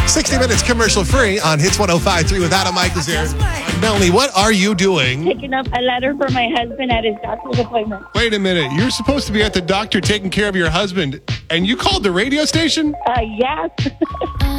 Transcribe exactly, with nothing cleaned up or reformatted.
sixty minutes commercial free on Hits one oh five point three with Adam Michaels here. Melanie, what are you doing? Picking up a letter for my husband at his doctor's appointment. Wait a minute. You're supposed to be at the doctor taking care of your husband, and you called the radio station? Uh, yes.